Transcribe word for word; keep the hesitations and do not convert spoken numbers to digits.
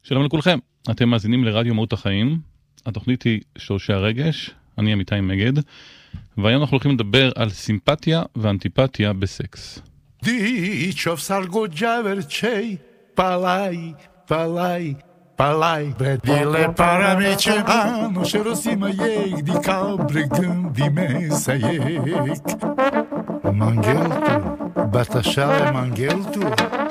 שלום לכולכם, אתם מאזינים לרדיו מהות החיים, התוכנית היא שורשי הרגש, אני אמיתי מגד, והיום אנחנו הולכים לדבר על סימפתיה ואנטיפתיה בסקס. Dicho salgo giavercei, palai, palai, palai, bredile paramice, anu șerosima ei, di cabre gândi mesaiec. Mangheltu, batașale mangheltu,